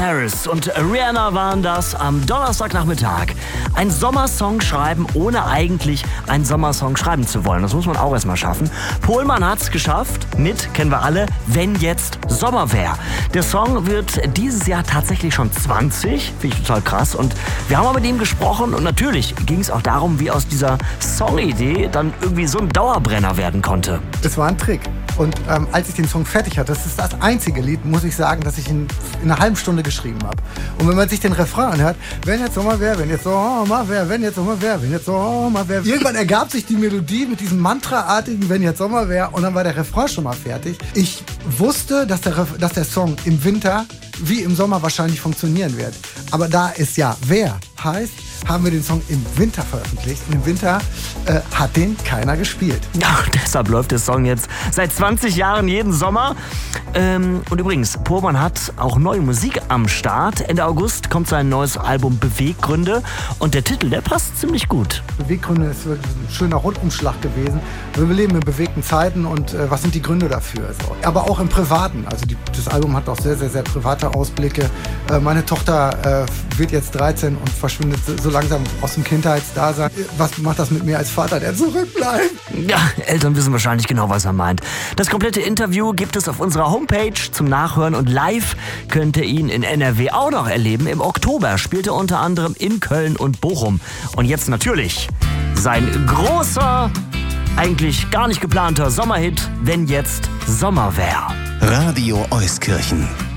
Harris und Rihanna waren das am Donnerstagnachmittag. Ein Sommersong schreiben, ohne eigentlich einen Sommersong schreiben zu wollen. Das muss man auch erstmal schaffen. Pohlmann hat's geschafft mit, kennen wir alle, Wenn jetzt Sommer wär. Der Song wird dieses Jahr tatsächlich schon 20. Finde ich total krass. Und wir haben mal mit ihm gesprochen und natürlich ging es auch darum, wie aus dieser Songidee dann irgendwie so ein Dauerbrenner werden konnte. Das war ein Trick. Und als ich den Song fertig hatte, das ist das einzige Lied, muss ich sagen, dass ich ihn in einer halben Stunde geschrieben habe. Und wenn man sich den Refrain anhört, wenn jetzt Sommer wär, wenn jetzt Sommer wär, wenn jetzt Sommer wär, wenn jetzt Sommer wär. Irgendwann ergab sich die Melodie mit diesem Mantraartigen, wenn jetzt Sommer wär, und dann war der Refrain schon mal fertig. Ich wusste, dass der Song im Winter wie im Sommer wahrscheinlich funktionieren wird. Aber da es ja wer heißt, haben wir den Song im Winter veröffentlicht. Und im Winter hat den keiner gespielt. Ach, deshalb läuft der Song jetzt seit 20 Jahren jeden Sommer. Und übrigens, Pohlmann hat auch neue Musik am Start. Ende August kommt sein neues Album Beweggründe. Und der Titel, der passt ziemlich gut. Beweggründe ist wirklich ein schöner Rundumschlag gewesen. Wir leben in bewegten Zeiten und was sind die Gründe dafür? Also, aber auch im Privaten. Also das Album hat auch sehr, sehr, sehr private Ausblicke. Meine Tochter wird jetzt 13 und verschwindet so langsam aus dem Kindheitsdasein. Was macht das mit mir als Vater, der zurückbleibt? Ja, Eltern wissen wahrscheinlich genau, was er meint. Das komplette Interview gibt es auf unserer Homepage zum Nachhören und live könnt ihr ihn in NRW auch noch erleben. Im Oktober spielt er unter anderem in Köln und Bochum. Und jetzt natürlich sein großer, eigentlich gar nicht geplanter Sommerhit, Wenn jetzt Sommer wär. Radio Euskirchen.